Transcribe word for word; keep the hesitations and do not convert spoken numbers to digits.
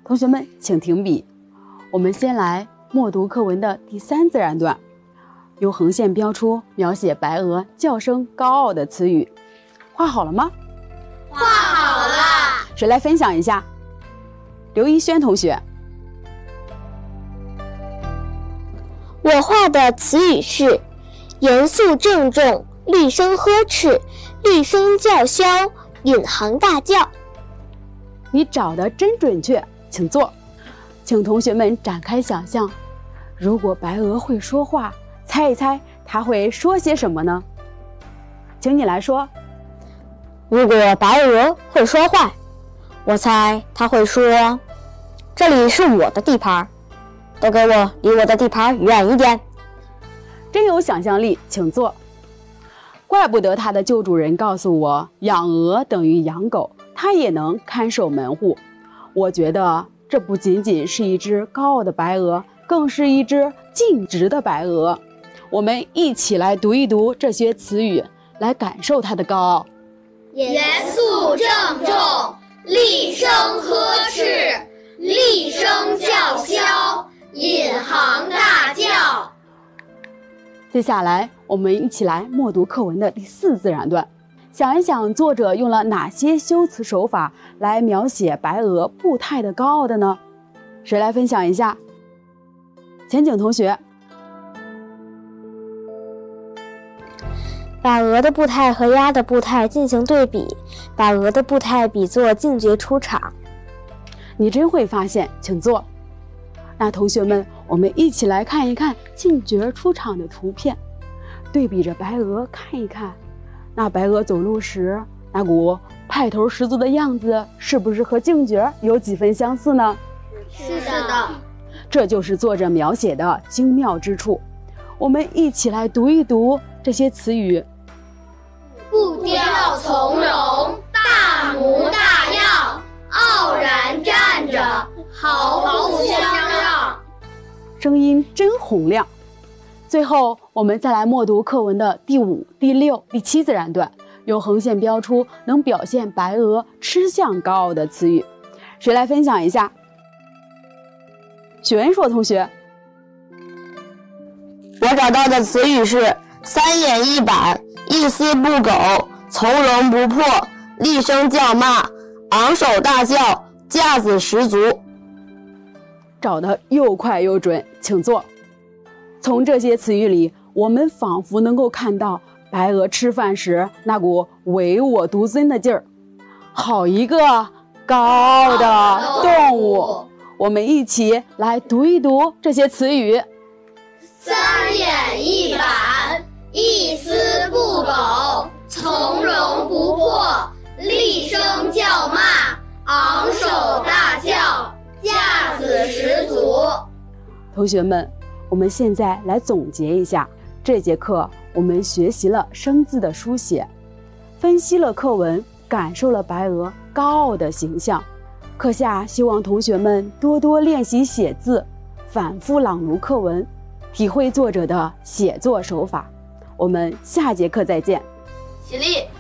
同学们请停笔。我们先来默读课文的第三自然段，由横线标出描写白鹅叫声高傲的词语。画好了吗？ 画好了。 谁来分享一下？刘一轩同学。 我画的词语是严肃郑重、厉声呵斥、厉声叫嚣、引吭大叫。 你找得真准确，请坐。请同学们展开想象，如果白鹅会说话，猜一猜它会说些什么呢？请你来说。 如果白鹅会说话，我猜它会说：这里是我的地盘，都给我离我的地盘远一点。 真有想象力，请坐。怪不得它的旧主人告诉我，养鹅等于养狗，它也能看守门户。我觉得这不仅仅是一只高傲的白鹅，更是一只尽职的白鹅。我们一起来读一读这些词语，来感受它的高傲。 严肃郑重，厉声呵斥，厉声叫嚣，引吭大叫。 接下来我们一起来默读课文的第四自然段，想一想作者用了哪些修辞手法来描写白鹅步态的高傲的呢？谁来分享一下？前景同学。 把鹅的步态和鸭的步态进行对比，把鹅的步态比作进爵出场。 你真会发现，请坐。那同学们，我们一起来看一看进爵出场的图片，对比着白鹅看一看，那白鹅走路时那股派头十足的样子，是不是和进爵有几分相似呢？ 是的， 这就是作者描写的精妙之处。我们一起来读一读这些词语。 步调从容，大模大样，傲然站着，毫不相让。 声音真洪亮。最后我们再来默读课文的第五、第六、第七自然段，用横线标出能表现白鹅吃相高傲的词语。谁来分享一下？许文硕同学。 我找到的词语是三眼一板，一丝不苟，从容不迫，厉声叫骂，昂首大叫，架子十足。 找得又快又准，请坐。从这些词语里，我们仿佛能够看到白鹅吃饭时那股唯我独尊的劲儿。好一个高傲的动物！我们一起来读一读这些词语。 三眼一板，一丝不苟，从容不迫，厉声叫骂，昂首大叫，架子十足。 同学们，我们现在来总结一下，这节课我们学习了生字的书写，分析了课文，感受了白鹅高傲的形象。课下希望同学们多多练习写字，反复朗读课文，体会作者的写作手法。我们下节课再见。 起立。